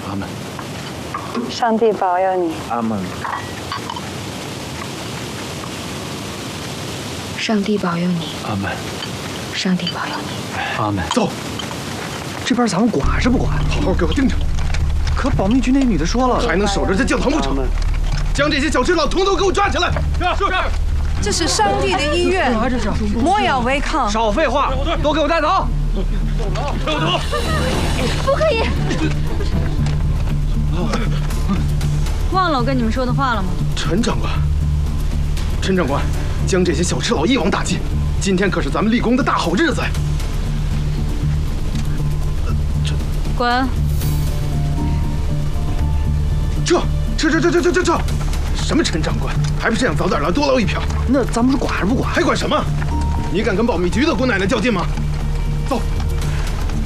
阿门。 上帝保佑你。 阿门。 上帝保佑你。 阿门。 上帝保佑你。 阿门。 走，这边咱们管还是不管？好好给我盯着。可保密局那女的说了，还能守着这教堂不成？将这些小赤佬统统给我抓起来！是。 这是上帝的医院，莫要违抗。 少废话，都给我带走！退后图！ 不可以！忘了我跟你们说的话了吗？ 陈长官，陈长官，将这些小赤佬一网打尽。今天可是咱们立功的大好日子呀！ 滚！ 撤！什么陈长官，还不是想早点来多捞一票？那咱们是管还是不管？还管什么？你敢跟保密局的姑奶奶较劲吗？走。